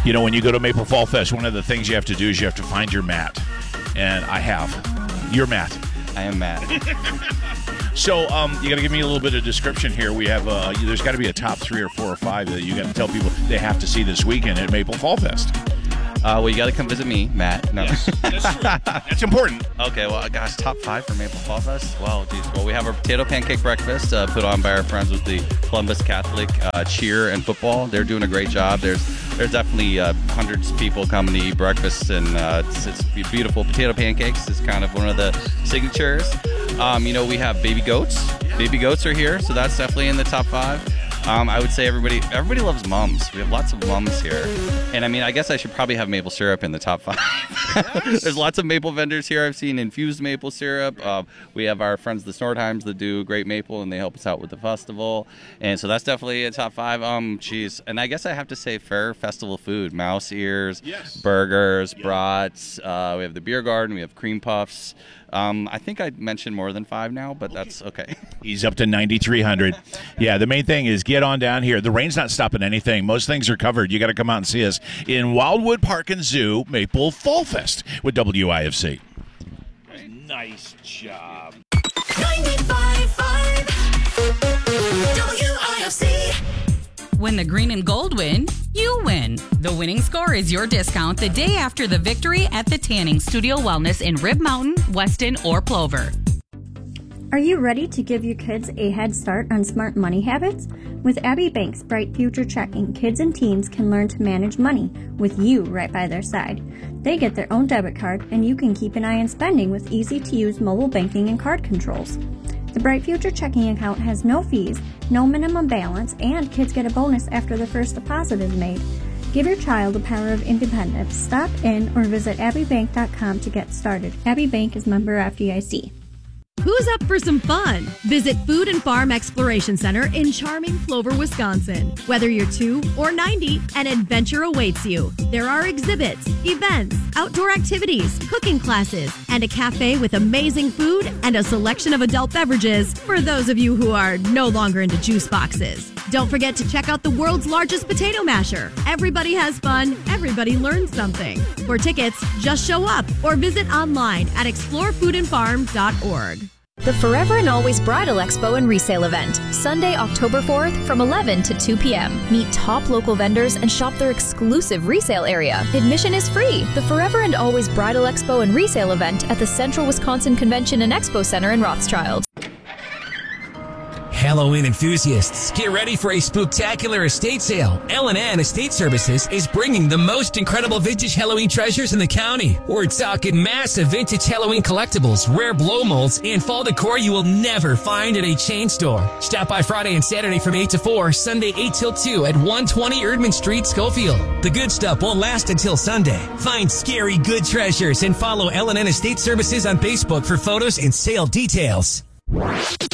You know, when you go to Maple Fall Fest, one of the things you have to do is you have to find your Matt. And I have. You're Matt. I am Matt. So you got to give me a little bit of description here. We have there's got to be a top 3 or 4 or 5 that you got to tell people they have to see this weekend at Maple Fall Fest. Well, you got to come visit me, Matt. No. Yes, that's true. That's important. Okay, well, gosh, top 5 for Maple Fall Fest? Well, geez. Well, we have our potato pancake breakfast put on by our friends with the Columbus Catholic cheer and football. They're doing a great job. There's definitely hundreds of people coming to eat breakfast, and it's beautiful. Potato pancakes is kind of one of the signatures. You know, we have baby goats. Baby goats are here, so that's definitely in the top 5. I would say everybody loves mums. We have lots of mums here. And I mean, I guess I should probably have maple syrup in the top 5. Yes. There's lots of maple vendors here. I've seen infused maple syrup. We have our friends, the Snortheims, that do great maple, and they help us out with the festival. And so that's definitely a top 5. Geez. And I guess I have to say fair festival food. Mouse ears, burgers, brats. We have the beer garden. We have cream puffs. I think I mentioned more than 5 now, but that's okay. He's up to 9,300. Yeah, the main thing is get on down here. The rain's not stopping anything. Most things are covered. You got to come out and see us in Wildwood Park and Zoo, Maple Fall Fest with WIFC. Nice job. 95.5 WIFC. When the green and gold win, you win. The winning score is your discount the day after the victory at the Tanning Studio Wellness in Rib Mountain, Weston, or Plover. Are you ready to give your kids a head start on smart money habits? With Abbey Bank's Bright Future Checking, kids and teens can learn to manage money with you right by their side. They get their own debit card, and you can keep an eye on spending with easy-to-use mobile banking and card controls. The Bright Future checking account has no fees, no minimum balance, and kids get a bonus after the first deposit is made. Give your child the power of independence. Stop in or visit abbeybank.com to get started. Abbey Bank is member FDIC. Who's up for some fun? Visit Food and Farm Exploration Center in charming Plover, Wisconsin. Whether you're 2 or 90, an adventure awaits you. There are exhibits, events, outdoor activities, cooking classes, and a cafe with amazing food and a selection of adult beverages for those of you who are no longer into juice boxes. Don't forget to check out the world's largest potato masher. Everybody has fun, everybody learns something. For tickets, just show up or visit online at explorefoodandfarm.org. The Forever and Always Bridal Expo and Resale event, Sunday, October 4th from 11 to 2 p.m. Meet top local vendors and shop their exclusive resale area. Admission is free. The Forever and Always Bridal Expo and Resale event at the Central Wisconsin Convention and Expo Center in Rothschild. Halloween enthusiasts, get ready for a spooktacular estate sale. L&N Estate Services is bringing the most incredible vintage Halloween treasures in the county. We're talking massive vintage Halloween collectibles, rare blow molds, and fall decor you will never find at a chain store. Stop by Friday and Saturday from 8 to 4, Sunday 8 till 2 at 120 Erdman Street, Schofield. The good stuff won't last until Sunday. Find scary good treasures and follow L&N Estate Services on Facebook for photos and sale details.